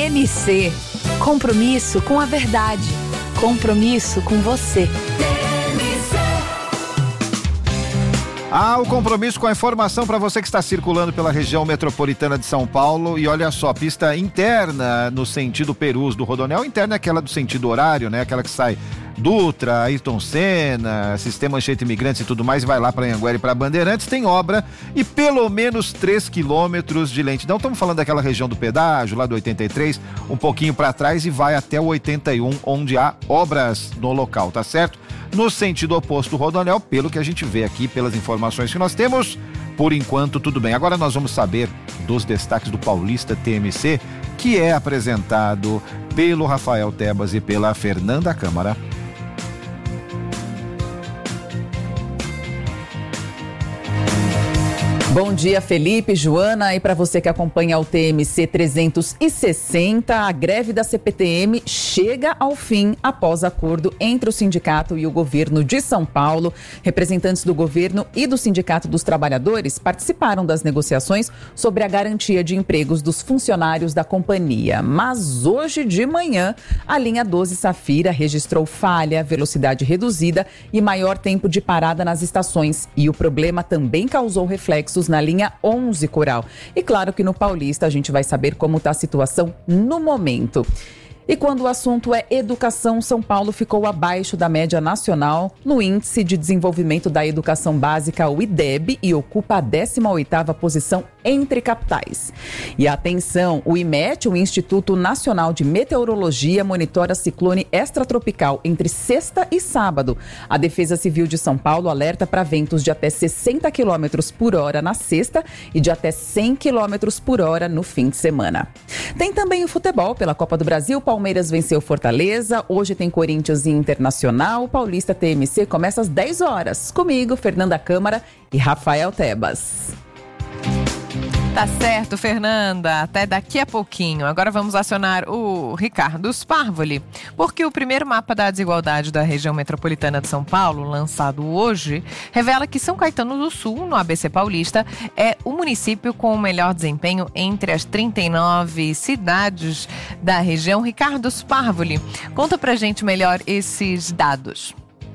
TMC. Compromisso com a verdade. Compromisso com você. O compromisso com a informação para você que está circulando pela região metropolitana de São Paulo. E olha só, pista interna no sentido Perus do Rodoanel. Interna é aquela do sentido horário, né? Aquela que sai Dutra, Ayrton Senna, Sistema Anchieta Imigrantes e tudo mais, e vai lá para Anhanguera e para Bandeirantes. Tem obra e pelo menos 3 quilômetros de lentidão. Estamos falando daquela região do pedágio, lá do 83, um pouquinho para trás e vai até o 81, onde há obras no local, tá certo? No sentido oposto do Rodoanel, pelo que a gente vê aqui, pelas informações que nós temos, por enquanto tudo bem. Agora nós vamos saber dos destaques do Paulista TMC, que é apresentado pelo Rafael Tebas e pela Fernanda Câmara. Bom dia, Felipe, Joana, e para você que acompanha o TMC 360, a greve da CPTM chega ao fim após acordo entre o sindicato e o governo de São Paulo. Representantes do governo e do Sindicato dos Trabalhadores participaram das negociações sobre a garantia de empregos dos funcionários da companhia. Mas hoje de manhã, a linha 12 Safira registrou falha, velocidade reduzida e maior tempo de parada nas estações. E o problema também causou reflexos na linha 11 Coral. E claro que no Paulista a gente vai saber como está a situação no momento. E quando o assunto é educação, São Paulo ficou abaixo da média nacional no Índice de Desenvolvimento da Educação Básica, o IDEB, e ocupa a 18ª posição entre capitais. E atenção, o IMET, o Instituto Nacional de Meteorologia, monitora ciclone extratropical entre sexta e sábado. A Defesa Civil de São Paulo alerta para ventos de até 60 km por hora na sexta e de até 100 km por hora no fim de semana. Tem também o futebol pela Copa do Brasil. Palmeiras venceu Fortaleza, hoje tem Corinthians e Internacional. Paulista TMC começa às 10 horas. Comigo, Fernanda Câmara e Rafael Tebas. Tá certo, Fernanda. Até daqui a pouquinho. Agora vamos acionar o Ricardo Sparvoli, porque o primeiro mapa da desigualdade da região metropolitana de São Paulo, lançado hoje, revela que São Caetano do Sul, no ABC Paulista, é o município com o melhor desempenho entre as 39 cidades da região. Ricardo Sparvoli, conta pra gente melhor esses dados.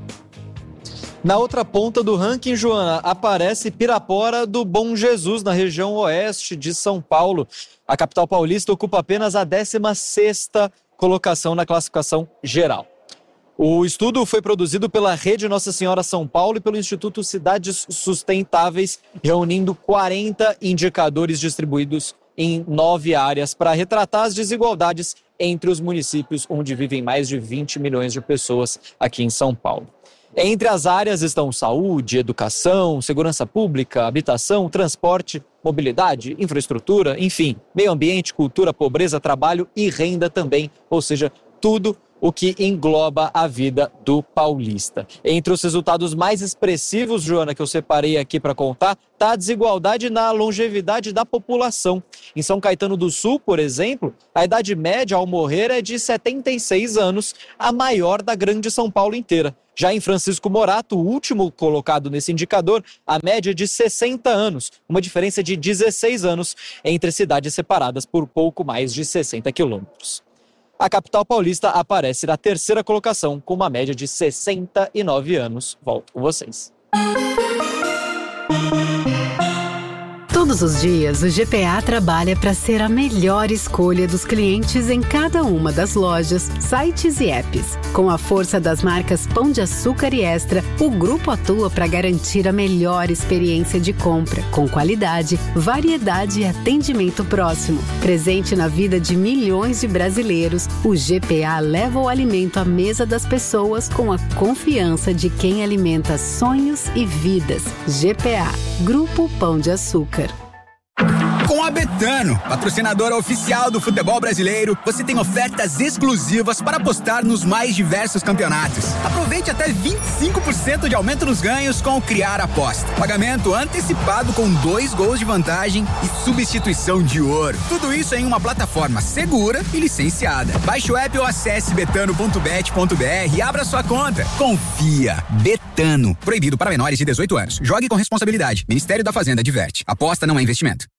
Na outra ponta do ranking, Joana, aparece Pirapora do Bom Jesus, na região oeste de São Paulo. A capital paulista ocupa apenas a 16ª colocação na classificação geral. O estudo foi produzido pela Rede Nossa Senhora São Paulo e pelo Instituto Cidades Sustentáveis, reunindo 40 indicadores distribuídos em 9 áreas para retratar as desigualdades entre os municípios onde vivem mais de 20 milhões de pessoas aqui em São Paulo. Entre as áreas estão saúde, educação, segurança pública, habitação, transporte, mobilidade, infraestrutura, enfim, meio ambiente, cultura, pobreza, trabalho e renda também, ou seja, tudo o que engloba a vida do paulista. Entre os resultados mais expressivos, Joana, que eu separei aqui para contar, está a desigualdade na longevidade da população. Em São Caetano do Sul, por exemplo, a idade média ao morrer é de 76 anos, a maior da grande São Paulo inteira. Já em Francisco Morato, o último colocado nesse indicador, a média é de 60 anos, uma diferença de 16 anos entre cidades separadas por pouco mais de 60 quilômetros. A capital paulista aparece na 3ª colocação, com uma média de 69 anos. Volto com vocês. Todos os dias, o GPA trabalha para ser a melhor escolha dos clientes em cada uma das lojas, sites e apps. Com a força das marcas Pão de Açúcar e Extra, o grupo atua para garantir a melhor experiência de compra, com qualidade, variedade e atendimento próximo. Presente na vida de milhões de brasileiros, o GPA leva o alimento à mesa das pessoas com a confiança de quem alimenta sonhos e vidas. GPA, Grupo Pão de Açúcar. Com a Betano, patrocinadora oficial do futebol brasileiro, você tem ofertas exclusivas para apostar nos mais diversos campeonatos. Aproveite até 25% de aumento nos ganhos com o Criar Aposta. Pagamento antecipado com 2 gols de vantagem e substituição de ouro. Tudo isso em uma plataforma segura e licenciada. Baixe o app ou acesse betano.bet.br e abra sua conta. Confia. Betano. Proibido para menores de 18 anos. Jogue com responsabilidade. Ministério da Fazenda adverte. Aposta não é investimento.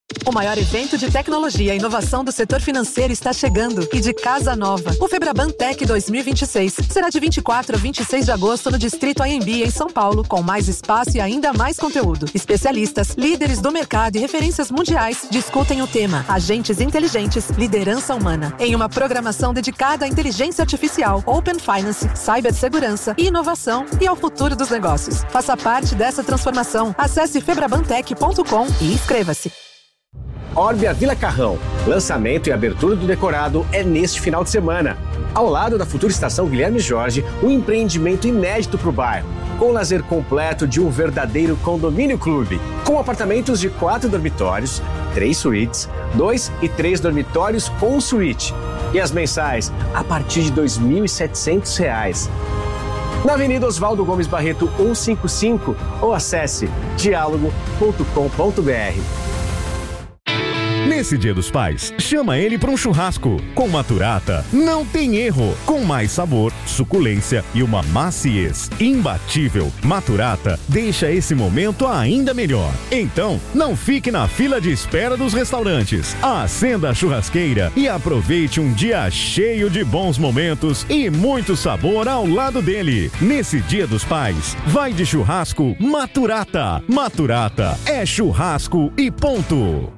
O maior evento de tecnologia e inovação do setor financeiro está chegando e de casa nova. O Febraban Tech 2026 será de 24 a 26 de agosto no Distrito AMB, em São Paulo, com mais espaço e ainda mais conteúdo. Especialistas, líderes do mercado e referências mundiais discutem o tema Agentes Inteligentes, Liderança Humana, em uma programação dedicada à inteligência artificial, Open Finance, cibersegurança, inovação e ao futuro dos negócios. Faça parte dessa transformação. Acesse febrabantech.com e inscreva-se. Orbia Vila Carrão. Lançamento e abertura do decorado é neste final de semana. Ao lado da futura estação Guilherme Jorge, um empreendimento inédito para o bairro, com o lazer completo de um verdadeiro condomínio clube, com apartamentos de 4 dormitórios, 3 suítes, 2 e 3 dormitórios com suíte. E as mensais a partir de R$ 2.700. Na Avenida Oswaldo Gomes Barreto 155 ou acesse dialogo.com.br. Nesse Dia dos Pais, chama ele para um churrasco. Com Maturata, não tem erro. Com mais sabor, suculência e uma maciez imbatível, Maturata deixa esse momento ainda melhor. Então, não fique na fila de espera dos restaurantes. Acenda a churrasqueira e aproveite um dia cheio de bons momentos e muito sabor ao lado dele. Nesse Dia dos Pais, vai de churrasco Maturata. Maturata é churrasco e ponto.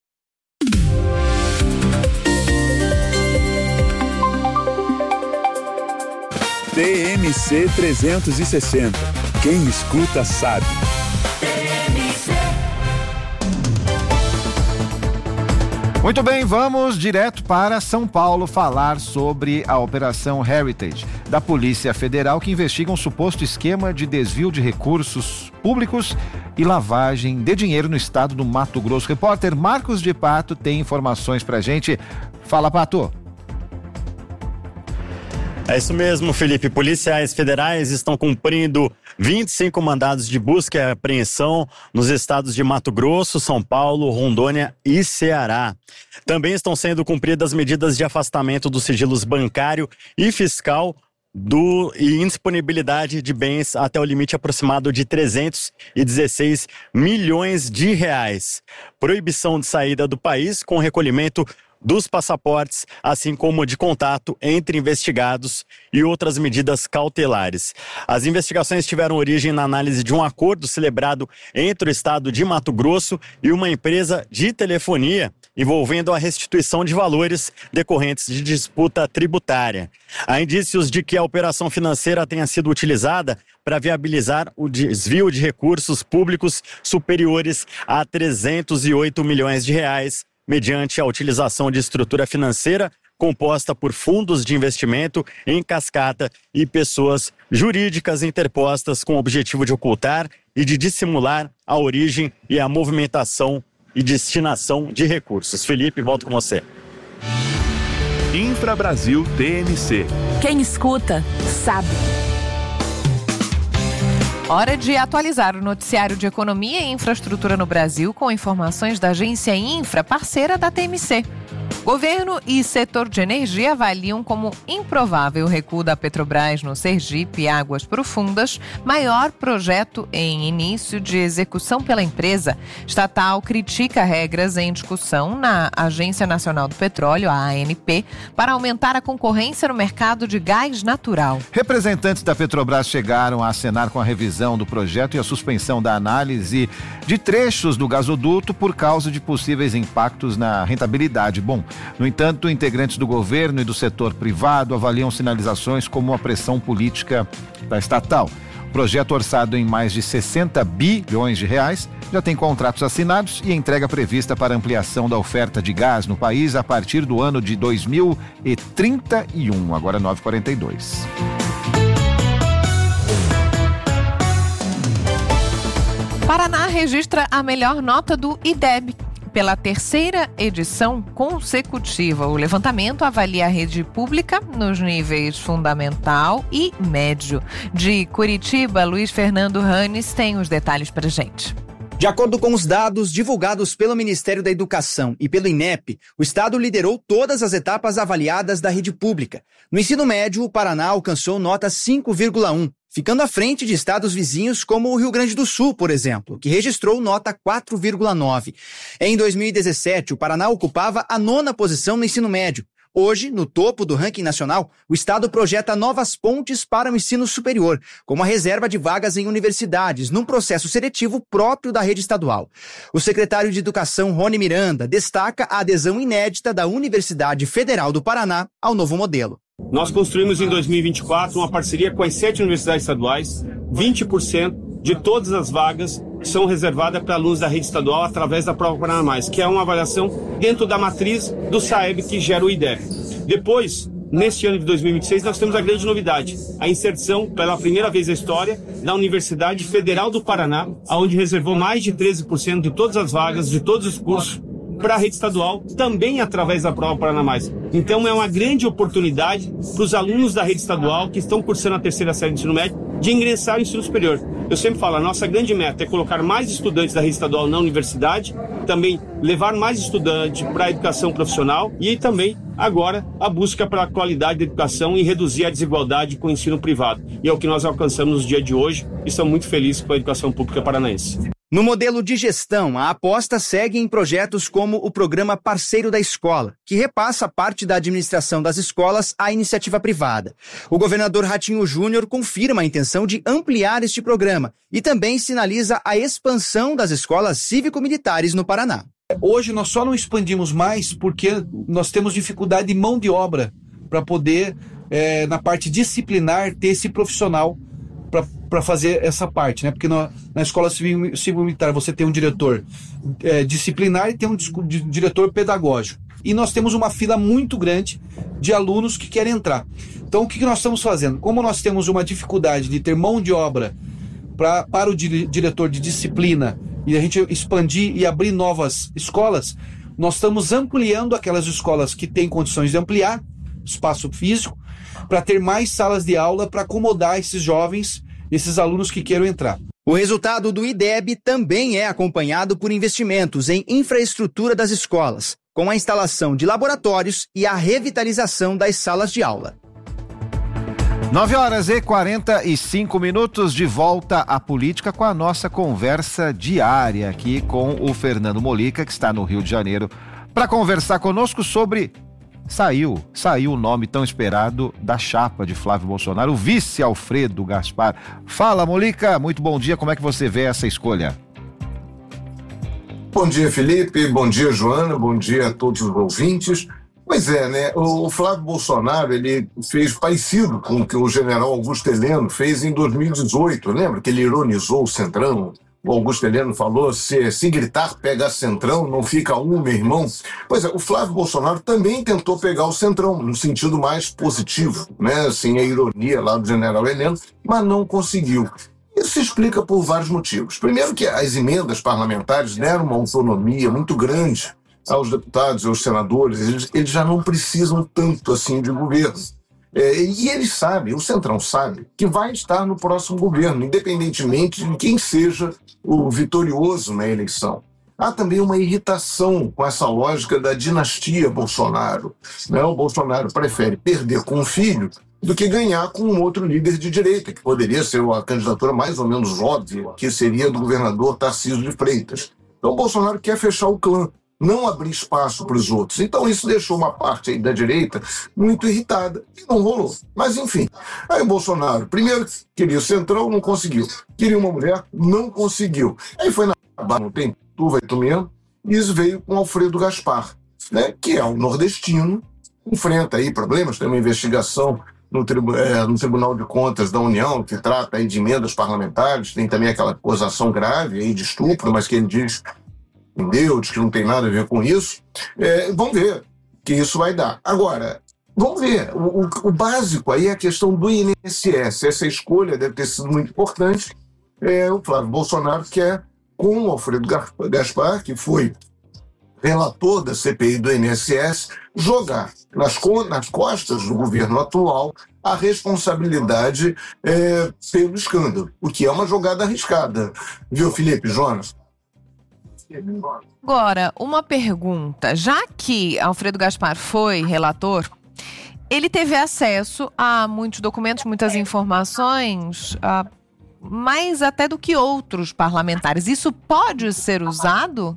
TMC 360. Quem escuta sabe. Muito bem, vamos direto para São Paulo falar sobre a Operação Heritage da Polícia Federal, que investiga um suposto esquema de desvio de recursos públicos e lavagem de dinheiro no estado do Mato Grosso. O repórter Marcos de Pato tem informações pra gente. Fala, Pato. É isso mesmo, Felipe. Policiais federais estão cumprindo 25 mandados de busca e apreensão nos estados de Mato Grosso, São Paulo, Rondônia e Ceará. Também estão sendo cumpridas medidas de afastamento dos sigilos bancário e fiscal e indisponibilidade de bens até o limite aproximado de 316 milhões de reais. Proibição de saída do país com recolhimento dos passaportes, assim como de contato entre investigados e outras medidas cautelares. As investigações tiveram origem na análise de um acordo celebrado entre o estado de Mato Grosso e uma empresa de telefonia envolvendo a restituição de valores decorrentes de disputa tributária. Há indícios de que a operação financeira tenha sido utilizada para viabilizar o desvio de recursos públicos superiores a 308 milhões de reais, mediante a utilização de estrutura financeira composta por fundos de investimento em cascata e pessoas jurídicas interpostas com o objetivo de ocultar e de dissimular a origem e a movimentação e destinação de recursos. Felipe, volto com você. Infra Brasil TMC. Quem escuta, sabe. Hora de atualizar o noticiário de economia e infraestrutura no Brasil com informações da agência Infra, parceira da TMC. Governo e setor de energia avaliam como improvável o recuo da Petrobras no Sergipe e Águas Profundas, maior projeto em início de execução pela empresa. Estatal critica regras em discussão na Agência Nacional do Petróleo, a ANP, para aumentar a concorrência no mercado de gás natural. Representantes da Petrobras chegaram a acenar com a revisão do projeto e a suspensão da análise de trechos do gasoduto por causa de possíveis impactos na rentabilidade. Bom, no entanto, integrantes do governo e do setor privado avaliam sinalizações como a pressão política da estatal. O projeto, orçado em mais de 60 bilhões de reais, já tem contratos assinados e entrega prevista para ampliação da oferta de gás no país a partir do ano de 2031, agora 9h42. Paraná registra a melhor nota do IDEB. Pela terceira edição consecutiva, o levantamento avalia a rede pública nos níveis fundamental e médio. De Curitiba, Luiz Fernando Ranes tem os detalhes para a gente. De acordo com os dados divulgados pelo Ministério da Educação e pelo INEP, o estado liderou todas as etapas avaliadas da rede pública. No ensino médio, o Paraná alcançou nota 5,1. ficando à frente de estados vizinhos como o Rio Grande do Sul, por exemplo, que registrou nota 4,9. Em 2017, o Paraná ocupava a 9ª posição no ensino médio. Hoje, no topo do ranking nacional, o estado projeta novas pontes para o ensino superior, como a reserva de vagas em universidades, num processo seletivo próprio da rede estadual. O secretário de Educação, Rony Miranda, destaca a adesão inédita da Universidade Federal do Paraná ao novo modelo. Nós construímos em 2024 uma parceria com as 7 universidades estaduais. 20% de todas as vagas são reservadas para alunos da rede estadual através da Prova Paraná Mais, que é uma avaliação dentro da matriz do SAEB que gera o IDEB. Depois, neste ano de 2026, nós temos a grande novidade, a inserção, pela primeira vez na história, da Universidade Federal do Paraná, onde reservou mais de 13% de todas as vagas, de todos os cursos, para a rede estadual, também através da Prova Paraná Mais. Então é uma grande oportunidade para os alunos da rede estadual que estão cursando a 3ª série do ensino médio de ingressar no ensino superior. Eu sempre falo, a nossa grande meta é colocar mais estudantes da rede estadual na universidade, também levar mais estudantes para a educação profissional e também, agora, a busca pela qualidade da educação e reduzir a desigualdade com o ensino privado. E é o que nós alcançamos no dia de hoje e estamos muito felizes com a educação pública paranaense. No modelo de gestão, a aposta segue em projetos como o programa Parceiro da Escola, que repassa parte da administração das escolas à iniciativa privada. O governador Ratinho Júnior confirma a intenção de ampliar este programa e também sinaliza a expansão das escolas cívico-militares no Paraná. Hoje nós só não expandimos mais porque nós temos dificuldade de mão de obra para poder, na parte disciplinar, ter esse profissional para fazer essa parte, né? Porque na escola civil-militar você tem um diretor disciplinar e tem um diretor pedagógico. E nós temos uma fila muito grande de alunos que querem entrar. Então, o que nós estamos fazendo? Como nós temos uma dificuldade de ter mão de obra para o diretor de disciplina e a gente expandir e abrir novas escolas, nós estamos ampliando aquelas escolas que têm condições de ampliar espaço físico para ter mais salas de aula para acomodar esses jovens, esses alunos que queiram entrar. O resultado do IDEB também é acompanhado por investimentos em infraestrutura das escolas, com a instalação de laboratórios e a revitalização das salas de aula. 9h45, de volta à política com a nossa conversa diária aqui com o Fernando Molica, que está no Rio de Janeiro, para conversar conosco sobre... Saiu o nome tão esperado da chapa de Flávio Bolsonaro, o vice Alfredo Gaspar. Fala, Molica, muito bom dia, como é que você vê essa escolha? Bom dia, Felipe, bom dia, Joana, bom dia a todos os ouvintes. Pois é, né, o Flávio Bolsonaro, ele fez parecido com o que o general Augusto Heleno fez em 2018, lembra que ele ironizou o Centrão? O Augusto Heleno falou, se gritar pega Centrão, não fica meu irmão. Pois é, o Flávio Bolsonaro também tentou pegar o Centrão, no sentido mais positivo, né, sem a ironia lá do general Heleno, mas não conseguiu. Isso se explica por vários motivos. Primeiro que as emendas parlamentares deram uma autonomia muito grande aos deputados e aos senadores, eles já não precisam tanto assim de governo. E eles sabem, o Centrão sabe, que vai estar no próximo governo, independentemente de quem seja o vitorioso na eleição. Há também uma irritação com essa lógica da dinastia Bolsonaro, né? O Bolsonaro prefere perder com um filho do que ganhar com um outro líder de direita, que poderia ser a candidatura mais ou menos óbvia, que seria do governador Tarcísio de Freitas. Então o Bolsonaro quer fechar o clã, não abrir espaço para os outros. Então isso deixou uma parte aí da direita muito irritada e não rolou. Mas enfim, aí o Bolsonaro primeiro queria o Centrão, não conseguiu. Queria uma mulher, não conseguiu. Aí foi na barra, não tem tu, vai tu mesmo, e isso veio com Alfredo Gaspar, né, que é um nordestino, enfrenta aí problemas, tem uma investigação no Tribunal de Contas da União, que trata aí de emendas parlamentares, tem também aquela acusação grave aí de estupro, mas que ele diz diz que não tem nada a ver com isso. Vamos ver o que isso vai dar. Agora, vamos ver, o básico aí é a questão do INSS. Essa escolha deve ter sido muito importante. O Flávio Bolsonaro quer, com o Alfredo Gaspar, que foi relator da CPI do INSS, jogar nas costas do governo atual a responsabilidade pelo escândalo, o que é uma jogada arriscada. Viu, Felipe, Jonas? Agora, uma pergunta. Já que Alfredo Gaspar foi relator, ele teve acesso a muitos documentos, muitas informações, mais até do que outros parlamentares. Isso pode ser usado?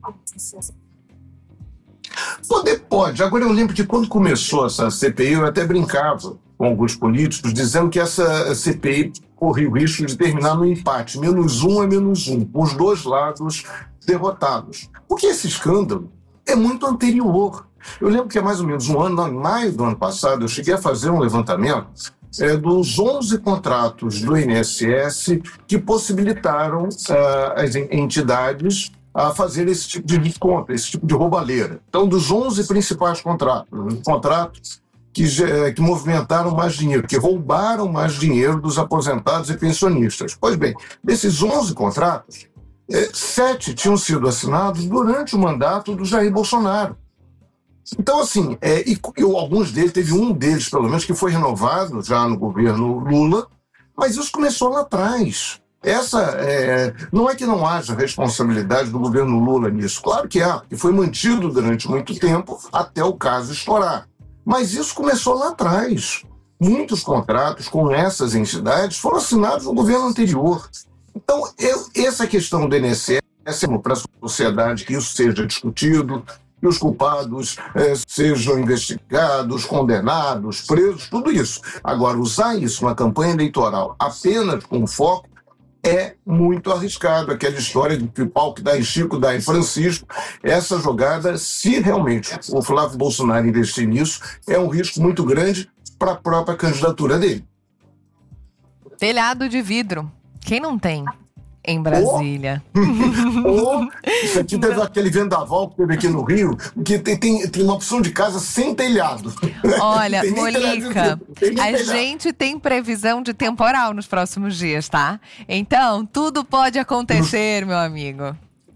Pode. Agora eu lembro que quando começou essa CPI, eu até brincava com alguns políticos, dizendo que essa CPI corria o risco de terminar no empate. -1 é -1, com os dois lados derrotados. Porque esse escândalo é muito anterior. Eu lembro que há mais ou menos um ano, em maio do ano passado, eu cheguei a fazer um levantamento dos 11 contratos do INSS que possibilitaram as entidades a fazer esse tipo de desconto, esse tipo de roubalheira. Então, dos 11 principais contratos que movimentaram mais dinheiro, que roubaram mais dinheiro dos aposentados e pensionistas. Pois bem, desses 11 contratos, 7 tinham sido assinados durante o mandato do Jair Bolsonaro. Então, assim, alguns deles, teve um deles, pelo menos, que foi renovado já no governo Lula, mas isso começou lá atrás. Não é que não haja responsabilidade do governo Lula nisso, claro que há, que foi mantido durante muito tempo até o caso estourar. Mas isso começou lá atrás. Muitos contratos com essas entidades foram assinados no governo anterior. Então, essa questão do INSS é para a sociedade que isso seja discutido, que os culpados sejam investigados, condenados, presos, tudo isso. Agora, usar isso na campanha eleitoral apenas com foco é muito arriscado. Aquela história de que o pau que dá em Chico dá em Francisco. Essa jogada, se realmente o Flávio Bolsonaro investir nisso, é um risco muito grande para a própria candidatura dele. Telhado de vidro. Quem não tem em Brasília? Isso aqui teve aquele vendaval que teve aqui no Rio, que tem uma opção de casa sem telhado. Olha, Molica, a gente tem previsão de temporal nos próximos dias, tá? Então, tudo pode acontecer, meu amigo.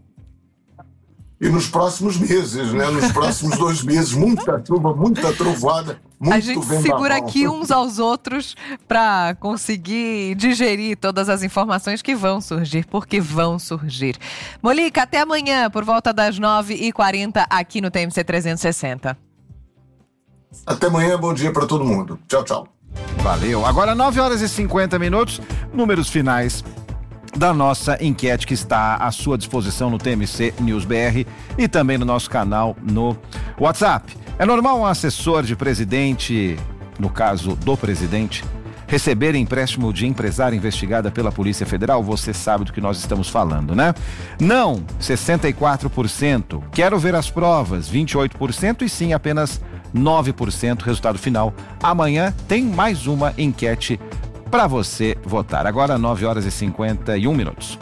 E nos próximos meses, né? Nos próximos 2 meses, muita chuva, muita trovoada, muito a gente vendaval. segura aqui uns aos outros para conseguir digerir todas as informações que vão surgir, porque vão surgir. Molica, até amanhã, por volta das 9h40, aqui no TMC 360. Até amanhã, bom dia para todo mundo. Tchau, tchau. Valeu. Agora 9h50, números finais da nossa enquete que está à sua disposição no TMC News BR e também no nosso canal no WhatsApp. É normal um assessor de presidente, no caso do presidente, receber empréstimo de empresária investigada pela Polícia Federal? Você sabe do que nós estamos falando, né? Não, 64%. Quero ver as provas, 28%. E sim, apenas 9%. Resultado final. Amanhã tem mais uma enquete para você votar. Agora 9h51.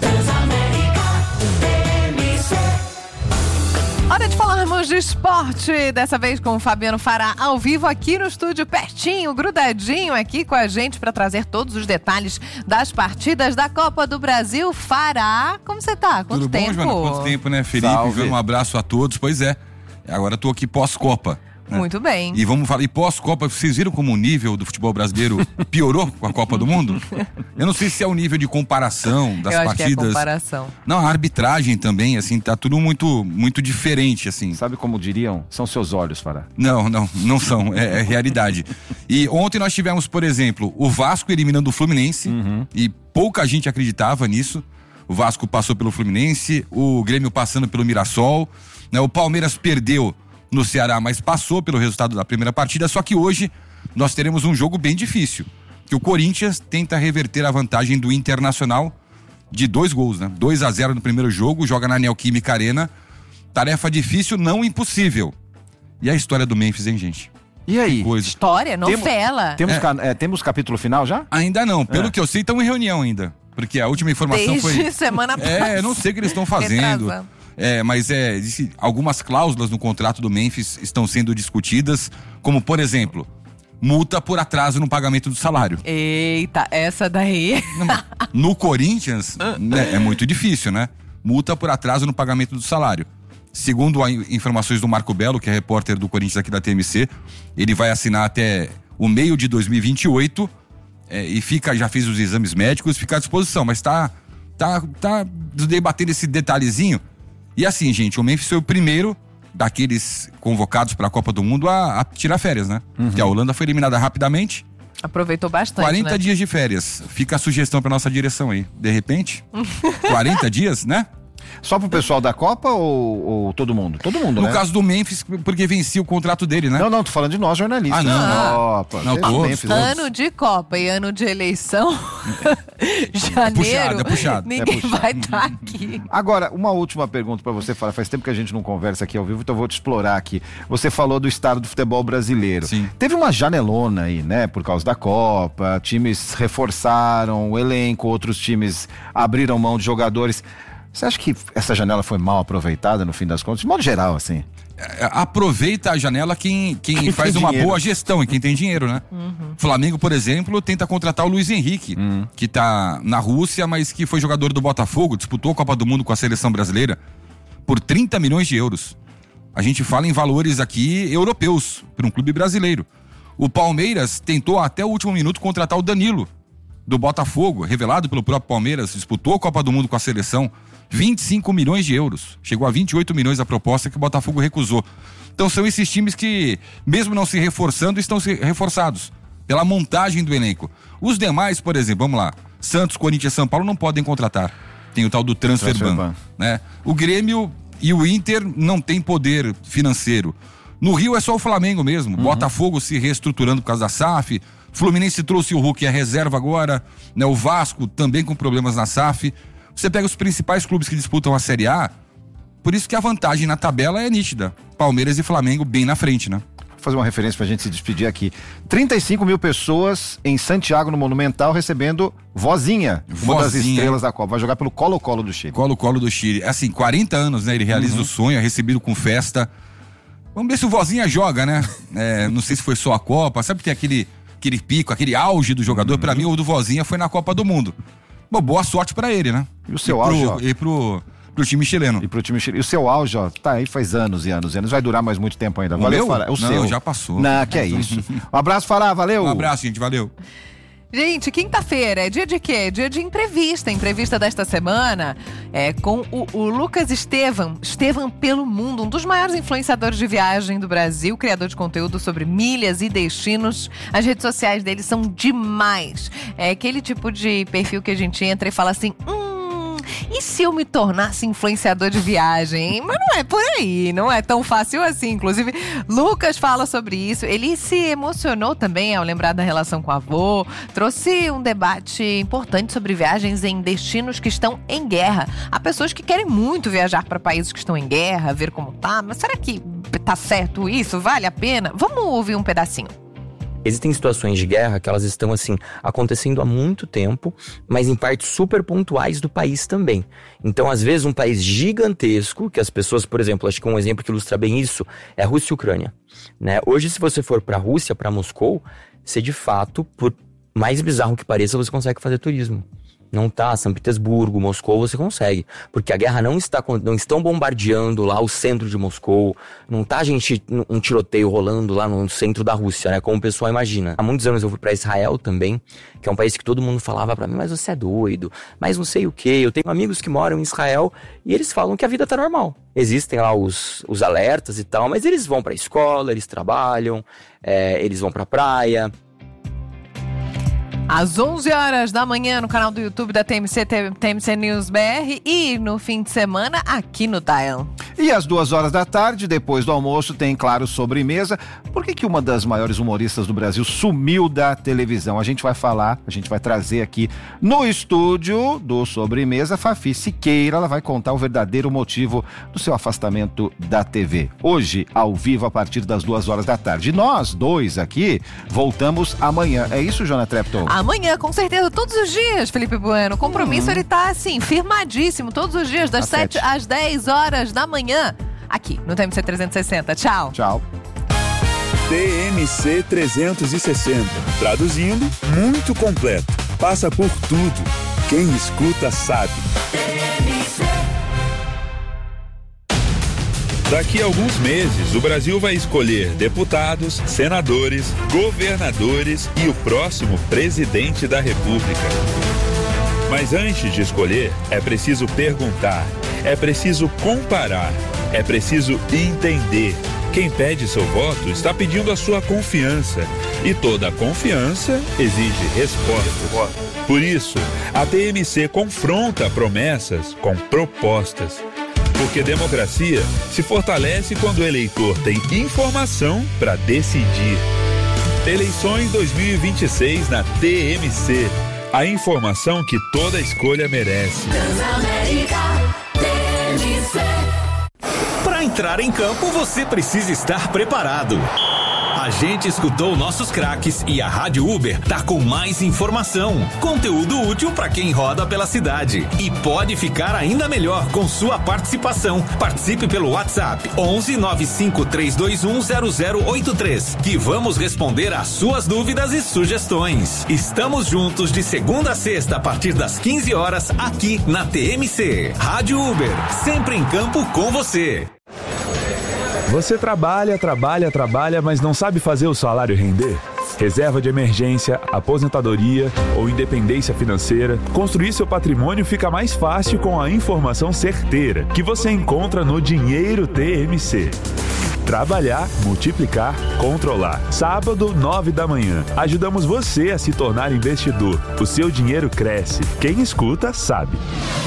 Hora de falarmos de esporte, dessa vez com o Fabiano Fará, ao vivo aqui no estúdio, pertinho, grudadinho aqui com a gente para trazer todos os detalhes das partidas da Copa do Brasil. Fará, como você tá? Quanto Tudo tempo? bom, Joana? Quanto tempo, né, Felipe? Um abraço a todos. Pois é, agora tô aqui pós-Copa. Né? Muito bem. E vamos falar, e pós-Copa, vocês viram como o nível do futebol brasileiro piorou com a Copa do Mundo? Eu não sei se é o nível de comparação das partidas. Acho que é comparação. Não, a arbitragem também, assim, tá tudo muito, muito diferente, assim. Sabe como diriam? São seus olhos, Fará. Não são, é realidade. E ontem nós tivemos, por exemplo, o Vasco eliminando o Fluminense, e pouca gente acreditava nisso. O Vasco passou pelo Fluminense, o Grêmio passando pelo Mirassol, né? O Palmeiras perdeu no Ceará, mas passou pelo resultado da primeira partida. Só que hoje nós teremos um jogo bem difícil, que o Corinthians tenta reverter a vantagem do Internacional de 2 gols, né? 2-0 no primeiro jogo, joga na Neoquímica Arena. Tarefa difícil, não impossível. E a história do Memphis, hein, gente? E aí? História, novela. Temos capítulo final já? Ainda não. Pelo que eu sei, estão em reunião ainda. Porque a última informação foi... Desde semana passada. Eu não sei o que eles estão fazendo. Mas algumas cláusulas no contrato do Memphis estão sendo discutidas, como, por exemplo, multa por atraso no pagamento do salário. Eita, essa daí... No Corinthians, né, é muito difícil, né? Multa por atraso no pagamento do salário. Segundo informações do Marco Belo, que é repórter do Corinthians aqui da TMC, ele vai assinar até o meio de 2028 e já fez os exames médicos, fica à disposição, mas tá debatendo esse detalhezinho. E assim, gente, o Memphis foi o primeiro daqueles convocados para a Copa do Mundo a tirar férias, né? Que a Holanda foi eliminada rapidamente. Aproveitou bastante, 40 né? dias de férias. Fica a sugestão para nossa direção aí. De repente, 40 dias, né? Só pro pessoal da Copa ou todo mundo? Todo mundo, No né? caso do Memphis, porque vencia o contrato dele, né? Não, tô falando de nós jornalistas. Copa. Não, todos. Ano de Copa e ano de eleição, janeiro, puxado. ninguém vai estar aqui. Agora, uma última pergunta pra você, faz tempo que a gente não conversa aqui ao vivo, então eu vou te explorar aqui. Você falou do estado do futebol brasileiro. Sim. Teve uma janelona aí, né, por causa da Copa, times reforçaram o elenco, outros times abriram mão de jogadores. Você acha que essa janela foi mal aproveitada no fim das contas? De modo geral, assim. Aproveita a janela quem faz uma boa gestão e quem tem dinheiro, né? Flamengo, por exemplo, tenta contratar o Luiz Henrique, que tá na Rússia, mas que foi jogador do Botafogo, disputou a Copa do Mundo com a seleção brasileira por 30 milhões de euros. A gente fala em valores aqui europeus, para um clube brasileiro. O Palmeiras tentou até o último minuto contratar o Danilo, do Botafogo, revelado pelo próprio Palmeiras, disputou a Copa do Mundo com a seleção, 25 milhões de euros. Chegou a 28 milhões a proposta que o Botafogo recusou. Então são esses times que, mesmo não se reforçando, estão se reforçados pela montagem do elenco. Os demais, por exemplo, vamos lá, Santos, Corinthians e São Paulo não podem contratar. Tem o tal do Transfer Ban, né? O Grêmio e o Inter não têm poder financeiro. No Rio é só o Flamengo mesmo. Botafogo se reestruturando por causa da SAF. Fluminense trouxe o Hulk, é reserva agora, né? O Vasco também com problemas na SAF. Você pega os principais clubes que disputam a Série A, por isso que a vantagem na tabela é nítida. Palmeiras e Flamengo bem na frente, né? Vou fazer uma referência pra gente se despedir aqui. 35 mil pessoas em Santiago, no Monumental, recebendo Vozinha, uma das estrelas da Copa. Vai jogar pelo Colo-Colo do Chile. Colo-Colo do Chile. Assim, 40 anos, né? Ele realiza o sonho, é recebido com festa. Vamos ver se o Vozinha joga, né? Não sei se foi só a Copa. Sabe que tem aquele pico, aquele auge do jogador? Pra mim, o do Vozinha foi na Copa do Mundo. Bom, boa sorte pra ele, né? E o seu auge, ó. E pro time chileno. E pro time chileno. E o seu auge, ó, tá aí faz anos e anos e anos. Vai durar mais muito tempo ainda. Valeu, Fará. É o seu. Não, já passou. Não, que é isso. Um abraço, Fará. Valeu. Um abraço, gente. Valeu. Gente, quinta-feira é dia de quê? Dia de entrevista. A entrevista desta semana é com o Lucas Estevam pelo mundo, um dos maiores influenciadores de viagem do Brasil, criador de conteúdo sobre milhas e destinos. As redes sociais dele são demais. É aquele tipo de perfil que a gente entra e fala assim, e se eu me tornasse influenciador de viagem? Mas não é por aí, não é tão fácil assim. Inclusive, Lucas fala sobre isso. Ele se emocionou também ao lembrar da relação com o avô. Trouxe um debate importante sobre viagens em destinos que estão em guerra. Há pessoas que querem muito viajar para países que estão em guerra, ver como tá. Mas será que tá certo isso? Vale a pena? Vamos ouvir um pedacinho. Existem situações de guerra que elas estão, assim, acontecendo há muito tempo, mas em partes super pontuais do país também. Então, às vezes, um país gigantesco, que as pessoas, por exemplo, acho que um exemplo que ilustra bem isso é a Rússia e a Ucrânia, né? Hoje, se você for para a Rússia, para Moscou, você, de fato, por mais bizarro que pareça, você consegue fazer turismo. Não tá, São Petersburgo, Moscou, você consegue. Porque a guerra não estão bombardeando lá o centro de Moscou. Não tá, gente, um tiroteio rolando lá no centro da Rússia, né? Como o pessoal imagina. Há muitos anos eu fui pra Israel também, que é um país que todo mundo falava pra mim, mas você é doido, mas não sei o quê. Eu tenho amigos que moram em Israel e eles falam que a vida tá normal. Existem lá os alertas e tal, mas eles vão pra escola, eles trabalham, eles vão pra praia. Às 11 horas da manhã no canal do YouTube da TMC News BR e no fim de semana aqui no Dial. E às 2 horas da tarde, depois do almoço, tem, claro, sobremesa. Por que uma das maiores humoristas do Brasil sumiu da televisão? A gente vai trazer aqui no estúdio do Sobremesa, Fafi Siqueira. Ela vai contar o verdadeiro motivo do seu afastamento da TV. Hoje, ao vivo, a partir das 2 horas da tarde. E nós dois aqui voltamos amanhã. É isso, Joana Trepton? Amanhã, com certeza, todos os dias, Felipe Bueno. O compromisso, ele tá, assim, firmadíssimo. Todos os dias, das 7 às 10 horas da manhã, aqui no TMC 360. Tchau. Tchau. TMC 360. Traduzindo, muito completo. Passa por tudo. Quem escuta sabe. Daqui a alguns meses, o Brasil vai escolher deputados, senadores, governadores e o próximo presidente da República. Mas antes de escolher, é preciso perguntar, é preciso comparar, é preciso entender. Quem pede seu voto está pedindo a sua confiança. E toda confiança exige resposta. Por isso, a TMC confronta promessas com propostas. Porque democracia se fortalece quando o eleitor tem informação para decidir. Eleições 2026 na TMC. A informação que toda escolha merece. Para entrar em campo, você precisa estar preparado. A gente escutou nossos craques e a Rádio Uber tá com mais informação, conteúdo útil para quem roda pela cidade. E pode ficar ainda melhor com sua participação. Participe pelo WhatsApp 11 95 321 0083, que vamos responder às suas dúvidas e sugestões. Estamos juntos de segunda a sexta a partir das 15 horas aqui na TMC. Rádio Uber, sempre em campo com você. Você trabalha, mas não sabe fazer o salário render? Reserva de emergência, aposentadoria ou independência financeira, construir seu patrimônio fica mais fácil com a informação certeira que você encontra no Dinheiro TMC. Trabalhar, multiplicar, controlar. Sábado, 9 da manhã. Ajudamos você a se tornar investidor. O seu dinheiro cresce. Quem escuta, sabe.